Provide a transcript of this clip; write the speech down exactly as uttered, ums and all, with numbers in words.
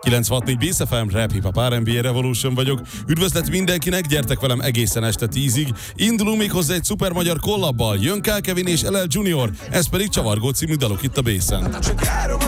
kilencvenhat négy Bész ef em, Rap Hip Hop er and bé Revolution vagyok. Üdvözlet mindenkinek, gyertek velem egészen este tízig. Indulunk még hozzá egy szuper magyar kollabbal. Jön Kál Kevin és el el Junior, ez pedig Csavargó című dalok itt a Bészen.